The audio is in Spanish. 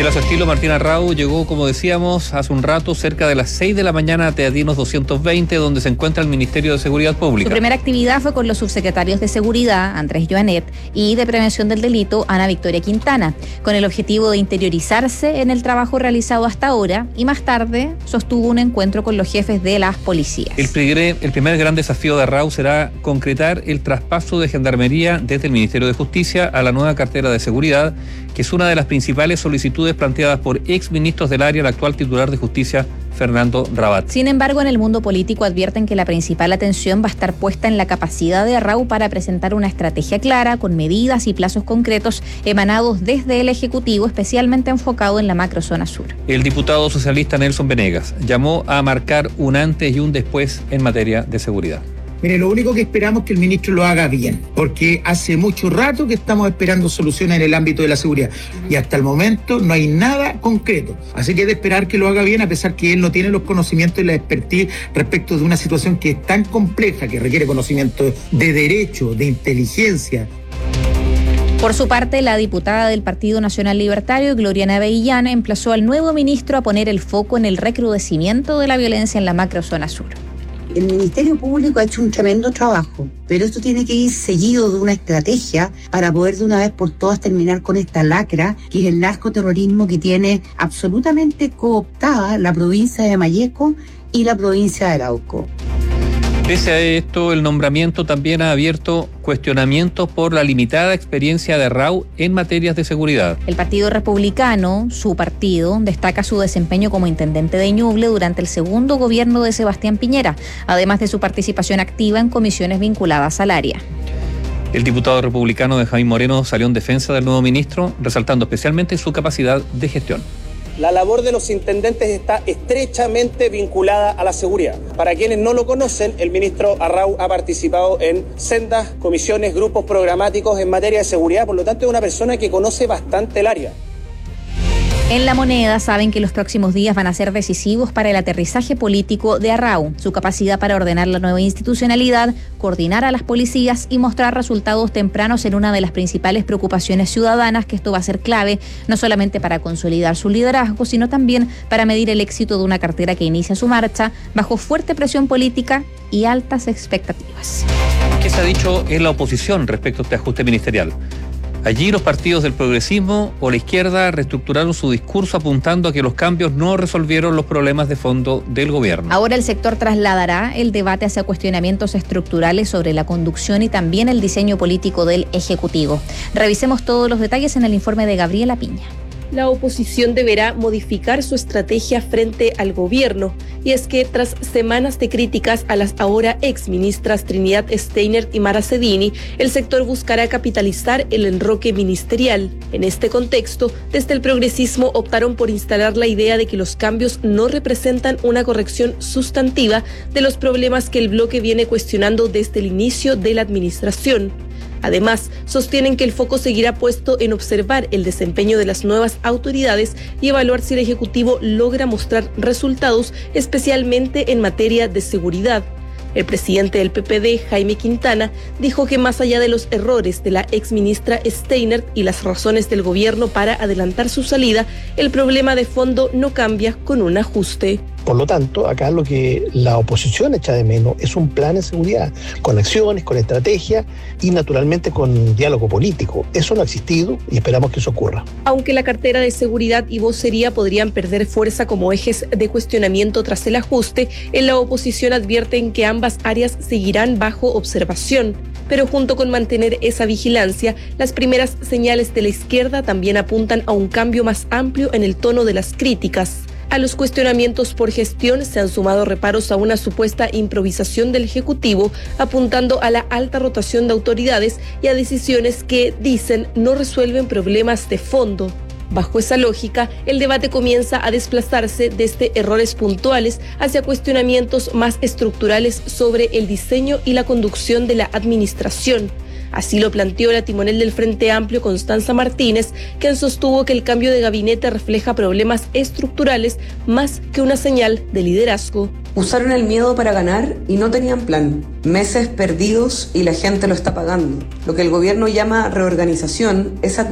a su estilo, Martín Arrau llegó, como decíamos hace un rato, cerca de las 6 de la mañana a Teatinos 220, donde se encuentra el Ministerio de Seguridad Pública. Su primera actividad fue con los subsecretarios de Seguridad, Andrés Joanet, y de Prevención del Delito, Ana Victoria Quintana, con el objetivo de interiorizarse en el trabajo realizado hasta ahora, y más tarde sostuvo un encuentro con los jefes de las policías. El primer gran desafío de Arrau será concretar el traspaso de Gendarmería desde el Ministerio de Justicia a la nueva cartera de Seguridad, que es una de las principales solicitudes planteadas por exministros del área, el actual titular de Justicia, Fernando Rabat. Sin embargo, en el mundo político advierten que la principal atención va a estar puesta en la capacidad de Arrau para presentar una estrategia clara, con medidas y plazos concretos emanados desde el Ejecutivo, especialmente enfocado en la macrozona sur. El diputado socialista Nelson Venegas llamó a marcar un antes y un después en materia de seguridad. Mire, lo único que esperamos es que el ministro lo haga bien, porque hace mucho rato que estamos esperando soluciones en el ámbito de la seguridad y hasta el momento no hay nada concreto. Así que es de esperar que lo haga bien, a pesar que él no tiene los conocimientos y la expertise respecto de una situación que es tan compleja, que requiere conocimiento de derecho, de inteligencia. Por su parte, la diputada del Partido Nacional Libertario, Gloriana Abellán, emplazó al nuevo ministro a poner el foco en el recrudecimiento de la violencia en la macrozona sur. El Ministerio Público ha hecho un tremendo trabajo, pero esto tiene que ir seguido de una estrategia para poder de una vez por todas terminar con esta lacra, que es el narcoterrorismo que tiene absolutamente cooptada la provincia de Malleco y la provincia de Arauco. Pese a esto, el nombramiento también ha abierto cuestionamientos por la limitada experiencia de Arrau en materias de seguridad. El Partido Republicano, su partido, destaca su desempeño como intendente de Ñuble durante el segundo gobierno de Sebastián Piñera, además de su participación activa en comisiones vinculadas al área. El diputado republicano de Jaime Moreno salió en defensa del nuevo ministro, resaltando especialmente su capacidad de gestión. La labor de los intendentes está estrechamente vinculada a la seguridad. Para quienes no lo conocen, el ministro Arrau ha participado en sendas, comisiones, grupos programáticos en materia de seguridad, por lo tanto es una persona que conoce bastante el área. En La Moneda saben que los próximos días van a ser decisivos para el aterrizaje político de Arrau, su capacidad para ordenar la nueva institucionalidad, coordinar a las policías y mostrar resultados tempranos en una de las principales preocupaciones ciudadanas, que esto va a ser clave, no solamente para consolidar su liderazgo, sino también para medir el éxito de una cartera que inicia su marcha bajo fuerte presión política y altas expectativas. ¿Qué se ha dicho en la oposición respecto a este ajuste ministerial? Allí los partidos del progresismo o la izquierda reestructuraron su discurso apuntando a que los cambios no resolvieron los problemas de fondo del gobierno. Ahora el sector trasladará el debate hacia cuestionamientos estructurales sobre la conducción y también el diseño político del Ejecutivo. Revisemos todos los detalles en el informe de Gabriela Piña. La oposición deberá modificar su estrategia frente al gobierno, y es que tras semanas de críticas a las ahora exministras Trinidad Steinert y Mara Cedini, el sector buscará capitalizar el enroque ministerial. En este contexto, desde el progresismo optaron por instalar la idea de que los cambios no representan una corrección sustantiva de los problemas que el bloque viene cuestionando desde el inicio de la administración. Además, sostienen que el foco seguirá puesto en observar el desempeño de las nuevas autoridades y evaluar si el Ejecutivo logra mostrar resultados, especialmente en materia de seguridad. El presidente del PPD, Jaime Quintana, dijo que más allá de los errores de la exministra Steinert y las razones del gobierno para adelantar su salida, el problema de fondo no cambia con un ajuste. Por lo tanto, acá lo que la oposición echa de menos es un plan de seguridad, con acciones, con estrategia y naturalmente con diálogo político. Eso no ha existido y esperamos que eso ocurra. Aunque la cartera de seguridad y vocería podrían perder fuerza como ejes de cuestionamiento tras el ajuste, en la oposición advierten que ambas áreas seguirán bajo observación. Pero junto con mantener esa vigilancia, las primeras señales de la izquierda también apuntan a un cambio más amplio en el tono de las críticas. A los cuestionamientos por gestión se han sumado reparos a una supuesta improvisación del Ejecutivo, apuntando a la alta rotación de autoridades y a decisiones que, dicen, no resuelven problemas de fondo. Bajo esa lógica, el debate comienza a desplazarse desde errores puntuales hacia cuestionamientos más estructurales sobre el diseño y la conducción de la administración. Así lo planteó la timonel del Frente Amplio, Constanza Martínez, quien sostuvo que el cambio de gabinete refleja problemas estructurales más que una señal de liderazgo. Usaron el miedo para ganar y no tenían plan. Meses perdidos y la gente lo está pagando. Lo que el gobierno llama reorganización es